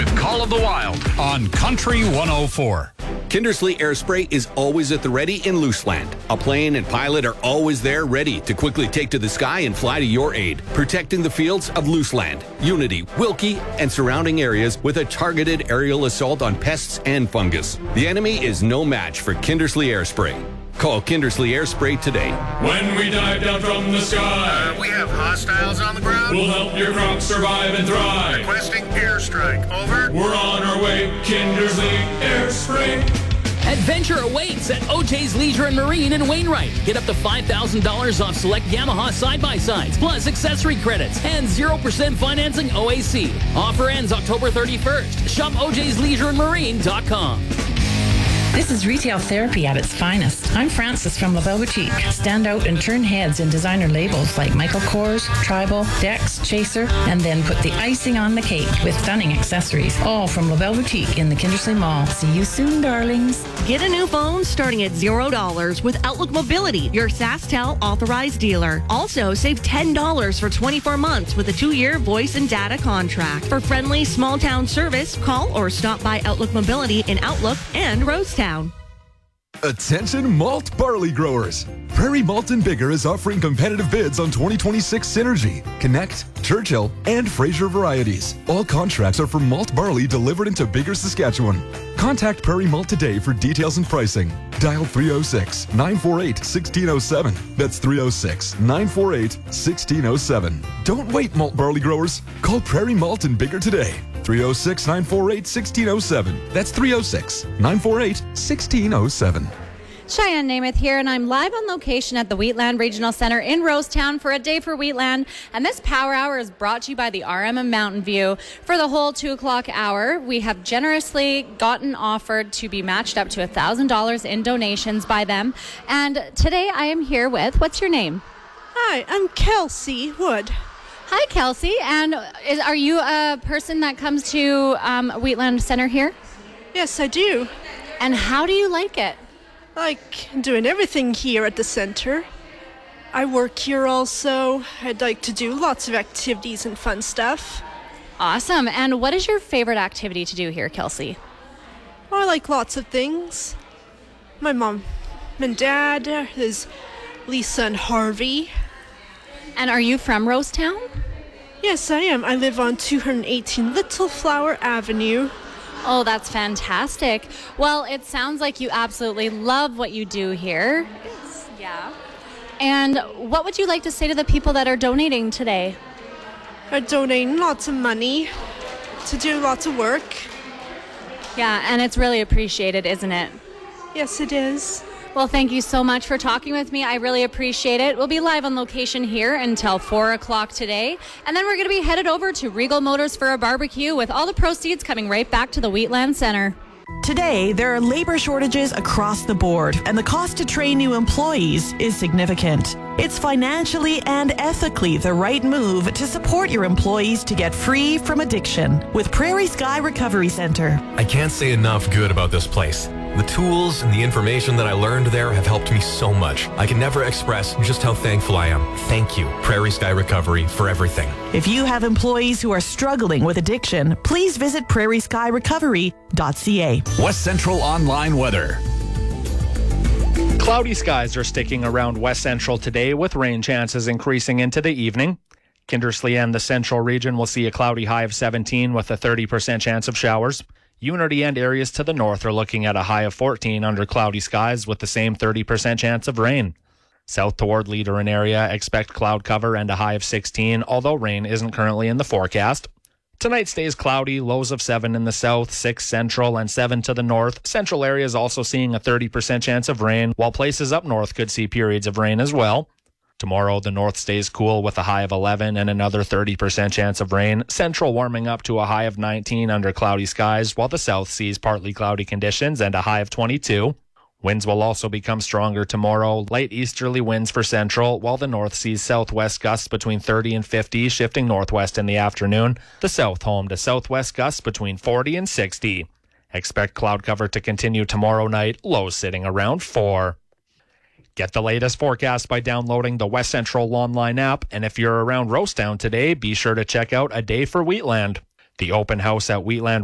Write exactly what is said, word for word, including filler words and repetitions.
with Call of the Wild on Country one oh four. Kindersley Air Spray is always at the ready in Looseland. A plane and pilot are always there ready to quickly take to the sky and fly to your aid, protecting the fields of Looseland, Unity, Wilkie, and surrounding areas with a targeted aerial assault on pests and fungus. The enemy is no match for Kindersley Air Spray. Call Kindersley Air Spray today. When we dive down from the sky, uh, we have hostiles on the ground. We'll help your crops survive and thrive. Requesting airstrike. Over. We're on our way. Kindersley Air Spray. Adventure awaits at O J's Leisure and Marine in Wainwright. Get up to five thousand dollars off select Yamaha side-by-sides, plus accessory credits, and zero percent financing O A C. Offer ends October thirty-first. Shop O J's Leisure and Marine dot com. This is retail therapy at its finest. I'm Frances from LaBelle Boutique. Stand out and turn heads in designer labels like Michael Kors, Tribal, Dex, Chaser, and then put the icing on the cake with stunning accessories. All from LaBelle Boutique in the Kindersley Mall. See you soon, darlings. Get a new phone starting at zero dollars with Outlook Mobility, your SaskTel authorized dealer. Also, save ten dollars for twenty-four months with a two-year voice and data contract. For friendly small-town service, call or stop by Outlook Mobility in Outlook and Rosetown. Attention malt barley growers. Prairie Malt and Bigger is offering competitive bids on twenty twenty-six Synergy, Connect, Churchill, and Fraser varieties. All contracts are for malt barley delivered into Bigger, Saskatchewan. Contact Prairie Malt today for details and pricing. Dial three oh six, nine four eight, one six oh seven. That's three oh six, nine four eight, one six oh seven. Don't wait, malt barley growers. Call Prairie Malt and Bigger today. three oh six, nine four eight, one six oh seven. That's three oh six, nine four eight, one six oh seven. Cheyenne Namath here, and I'm live on location at the Wheatland Regional Center in Rosetown for a day for Wheatland. And this Power Hour is brought to you by the R M M Mountain View. For the whole two o'clock hour, we have generously gotten offered to be matched up to one thousand dollars in donations by them. And today I am here with, what's your name? Hi, I'm Kelsey Wood. Hi, Kelsey. And is, are you a person that comes to um, Wheatland Center here? Yes, I do. And how do you like it? I like doing everything here at the center. I work here also. I'd like to do lots of activities and fun stuff. Awesome. And what is your favorite activity to do here, Kelsey? Well, I like lots of things. My mom and dad is Lisa and Harvey. And are you from Rosetown? Yes, I am. I live on two eighteen Little Flower Avenue. Oh, that's fantastic. Well, it sounds like you absolutely love what you do here. Yes. Yeah. And what would you like to say to the people that are donating today? Are donating lots of money to do lots of work. Yeah, and it's really appreciated, isn't it? Yes, it is. Well, thank you so much for talking with me. I really appreciate it. We'll be live on location here until four o'clock today. And then we're going to be headed over to Regal Motors for a barbecue with all the proceeds coming right back to the Wheatland Center. Today, there are labor shortages across the board, and the cost to train new employees is significant. It's financially and ethically the right move to support your employees to get free from addiction with Prairie Sky Recovery Center. I can't say enough good about this place. The tools and the information that I learned there have helped me so much. I can never express just how thankful I am. Thank you, Prairie Sky Recovery, for everything. If you have employees who are struggling with addiction, please visit prairie sky recovery dot c a. West Central Online Weather. Cloudy skies are sticking around West Central today, with rain chances increasing into the evening. Kindersley and the Central region will see a cloudy high of seventeen with a thirty percent chance of showers. Unity and areas to the north are looking at a high of fourteen under cloudy skies with the same thirty percent chance of rain. South toward Leader and area, expect cloud cover and a high of sixteen, although rain isn't currently in the forecast. Tonight stays cloudy, lows of seven in the south, six central, and seven to the north. Central areas also seeing a thirty percent chance of rain, while places up north could see periods of rain as well. Tomorrow, the north stays cool with a high of eleven and another thirty percent chance of rain. Central warming up to a high of nineteen under cloudy skies, while the south sees partly cloudy conditions and a high of twenty-two. Winds will also become stronger tomorrow. Light easterly winds for central, while the north sees southwest gusts between thirty and fifty, shifting northwest in the afternoon. The south home to southwest gusts between forty and sixty. Expect cloud cover to continue tomorrow night, lows sitting around four. Get the latest forecast by downloading the West Central online app, and if you're around Rosetown today, be sure to check out A Day for Wheatland. The open house at Wheatland